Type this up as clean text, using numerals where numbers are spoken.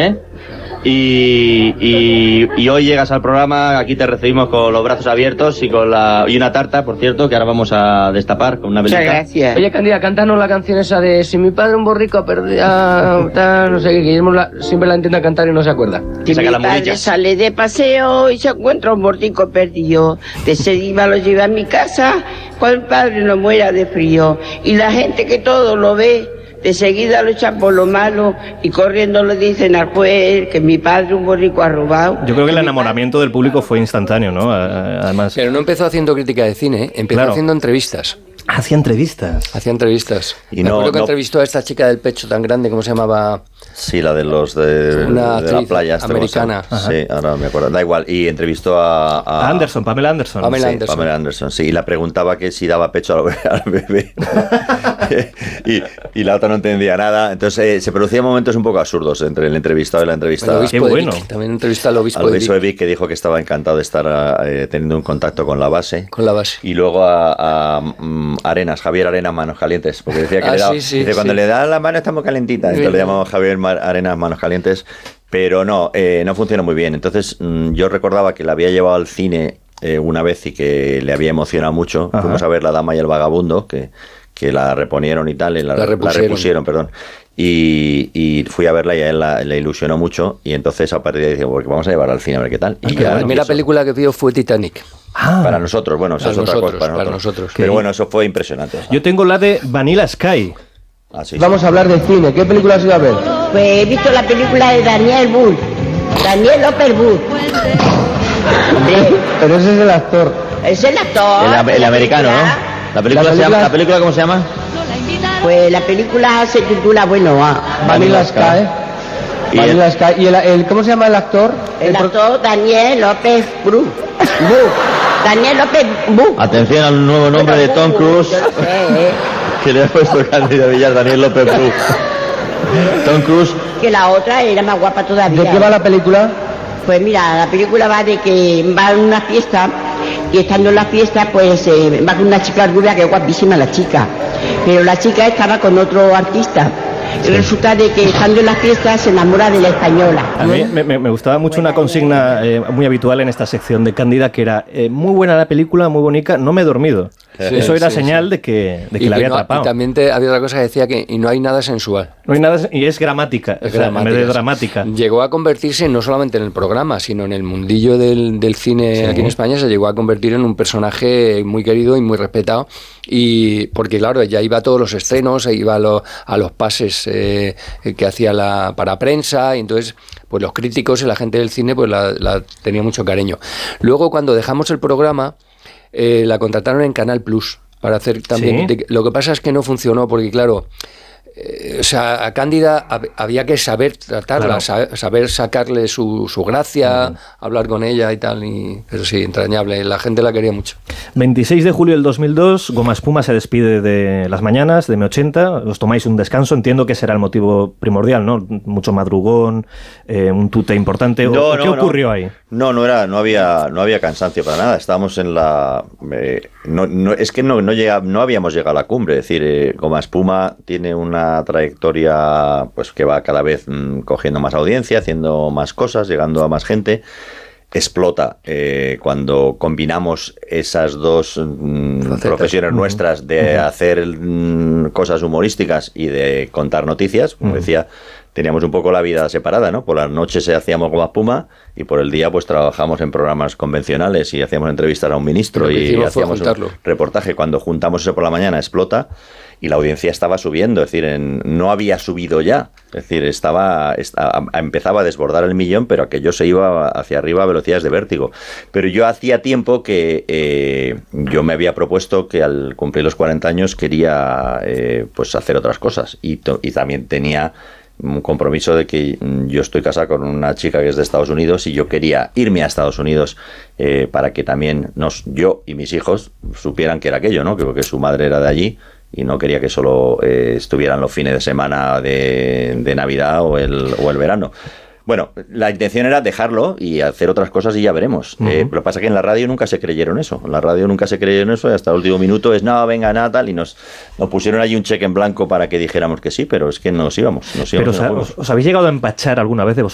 cine. Y hoy llegas al programa, aquí te recibimos con los brazos abiertos y y una tarta, por cierto, que ahora vamos a destapar con una velita. Muchas gracias. Oye, Cándida, cántanos la canción esa de Si mi padre un borrico perdía, no sé qué, Guillermo siempre la intenta cantar y no se acuerda. Si mi padre sale de paseo y se encuentra un borrico perdido, de seguida lo lleva a mi casa, cuando el padre no muera de frío. Y la gente que todo lo ve, de seguida lo echan por lo malo y corriendo le dicen al juez que mi padre un borrico ha robado. Yo creo que el enamoramiento del público fue instantáneo, ¿no? Además. Pero no empezó haciendo crítica de cine, empezó haciendo entrevistas. Hacía entrevistas. Y me acuerdo que entrevistó a esta chica del pecho tan grande, ¿cómo se llamaba? Sí, la de los de la playa americana. Sí, ahora me acuerdo. Da igual. Y entrevistó a Pamela Anderson. Pamela Anderson, sí. Y la preguntaba que si daba pecho al bebé. y la otra no entendía nada. Entonces se producían momentos un poco absurdos entre el entrevistado y la entrevistada. Qué bueno. También entrevistó al obispo de Vic, que dijo que estaba encantado de estar teniendo un contacto con la base. Y luego a Javier Arenas Manos Calientes, porque decía que cuando le da la mano está muy calentita, entonces le llamamos Javier Arenas Manos Calientes, pero no funcionó muy bien. Entonces yo recordaba que la había llevado al cine una vez y que le había emocionado mucho. Ajá. Fuimos a ver La Dama y el Vagabundo, que la reponieron y tal, y la repusieron, perdón. Y fui a verla y a él le ilusionó mucho, y entonces a partir de ahí dije, porque vamos a llevarla al cine a ver qué tal. Y la primera película que vio fue Titanic. Para nosotros, bueno, eso es otra cosa para nosotros. Pero bueno, eso fue impresionante. Yo tengo la de Vanilla Sky. Vamos a hablar de cine. ¿Qué película has ido a ver? Pues he visto la película de Daniel López Bull. Pero ese es el actor. Es el actor. El americano, ¿no? ¿La película cómo se llama? Pues la película se titula, Vanilla Sky. Vanilla Sky. ¿Y ¿cómo se llama el actor? El actor Daniel López Bull. Daniel López Bull. Atención al nuevo nombre de Tom Cruise. Que le ha puesto Cándida Villar, Daniel López Bull. Tom Cruise. Que la otra era más guapa todavía. ¿De qué va la película? Pues mira, la película va de que va a una fiesta y estando en la fiesta pues va con una chica rubia que es guapísima la chica, pero la chica estaba con otro artista. Y resulta de que estando en la fiesta se enamora de la española. A mí me gustaba mucho una consigna muy habitual en esta sección de Cándida, que era muy buena la película, muy bonita, no me he dormido. Eso era señal de que la había atrapado. Y también había otra cosa que decía que no hay nada sensual. No hay nada, y es gramática, en vez de dramática. Llegó a convertirse no solamente en el programa, sino en el mundillo del cine aquí en España, se llegó a convertir en un personaje muy querido y muy respetado. Y porque claro, ella iba a todos los estrenos, iba a los pases que hacía para prensa, y entonces pues los críticos y la gente del cine pues la tenía mucho cariño. Luego cuando dejamos el programa la contrataron en Canal Plus para hacer también. ¿Sí? Lo que pasa es que no funcionó porque claro, a Cándida había que saber tratarla, claro. saber sacarle su gracia, hablar con ella y tal, pero sí, entrañable, la gente la quería mucho. 26 de julio del 2002, Goma Espuma se despide de Las Mañanas, de M80, os tomáis un descanso, entiendo que será el motivo primordial, ¿no? Mucho madrugón, un tute importante, ¿qué ocurrió ahí? No había cansancio para nada, estábamos en la... no habíamos llegado a la cumbre, es decir, Goma Espuma tiene una trayectoria pues que va cada vez cogiendo más audiencia, haciendo más cosas, llegando a más gente. Explota cuando combinamos esas dos profesiones nuestras de hacer cosas humorísticas y de contar noticias, como decía. Teníamos un poco la vida separada, ¿no? Por las noches hacíamos Goma Espuma y por el día pues trabajamos en programas convencionales y hacíamos entrevistas a un ministro y hacíamos un reportaje. Cuando juntamos eso por la mañana explota y la audiencia estaba subiendo, es decir, no había subido ya, es decir, empezaba a desbordar el 1.000.000, pero aquello se iba hacia arriba a velocidades de vértigo. Pero yo hacía tiempo que yo me había propuesto que al cumplir los 40 años quería pues hacer otras cosas y también tenía un compromiso de que yo estoy casado con una chica que es de Estados Unidos y yo quería irme a Estados Unidos para que también yo y mis hijos supieran que era aquello, ¿no? Que su madre era de allí y no quería que solo estuvieran los fines de semana de Navidad o el verano. Bueno, la intención era dejarlo y hacer otras cosas y ya veremos. Lo que pasa es que en la radio nunca se creyeron eso. En la radio nunca se creyeron eso y hasta el último minuto no, venga, nada, tal. Y nos pusieron allí un cheque en blanco para que dijéramos que sí, pero es que nos íbamos. Pero ¿os habéis llegado a empachar alguna vez